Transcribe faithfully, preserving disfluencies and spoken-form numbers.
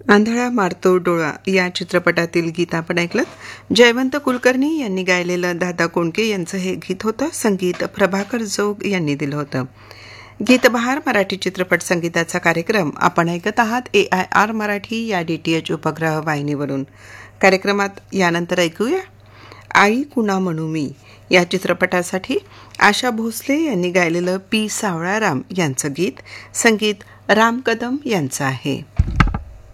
आंधळा मारतो डोळा या चित्रपटातील गीत आपण ऐकलं. जयवंत कुलकर्णी यांनी गायलेलं दादा कोंडके यांचं हे गीत होतं. संगीत प्रभाकर जोग यांनी दिलं होतं. गीत बहार मराठी चित्रपट संगीताचा कार्यक्रम आपण ऐकत आहात ए आय आर मराठी या डी टी एच उपग्रह वाहिनीवरून. कार्यक्रमात यानंतर ऐकूया आई कुणा म्हणू मी या चित्रपटासाठी आशा भोसले यांनी गायलेलं पी सावळाराम यांचं गीत. संगीत राम कदम यांचं आहे.